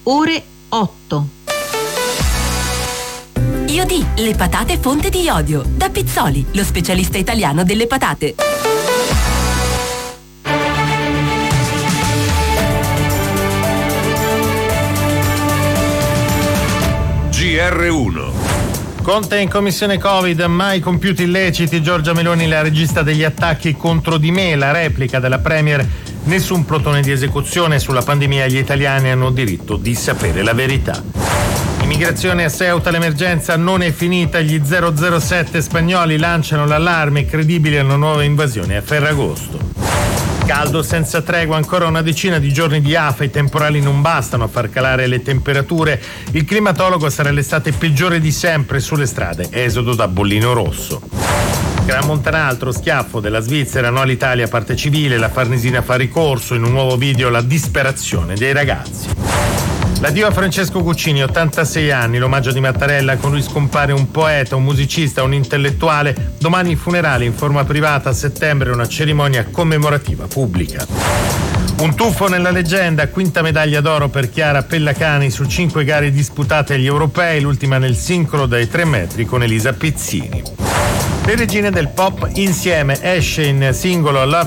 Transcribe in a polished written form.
ore 8. Iodì, le patate fonte di iodio. Da Pizzoli, lo specialista italiano delle patate. GR1. Conte in commissione Covid, mai compiuti illeciti. Giorgia Meloni, la regista degli attacchi contro di me, la replica della Premier. Nessun plotone di esecuzione sulla pandemia, gli italiani hanno diritto di sapere la verità. Immigrazione a Ceuta, l'emergenza non è finita, gli 007 spagnoli lanciano l'allarme, credibile una nuova invasione a Ferragosto. Caldo senza tregua, ancora una decina di giorni di afa, i temporali non bastano a far calare le temperature. Il climatologo sarà l'estate peggiore di sempre sulle strade, esodo da bollino rosso. Gran Montanaltro, schiaffo della Svizzera, no all'Italia, parte civile, la Farnesina fa ricorso, in un nuovo video la disperazione dei ragazzi. L'addio a Francesco Guccini, 86 anni, l'omaggio di Mattarella, con lui scompare un poeta, un musicista, un intellettuale. Domani i funerali in forma privata, a settembre una cerimonia commemorativa pubblica. Un tuffo nella leggenda, quinta medaglia d'oro per Chiara Pellacani su 5 gare disputate agli europei, l'ultima nel sincro dai 3 metri con Elisa Pizzini. Le regine del pop insieme, esce in singolo Love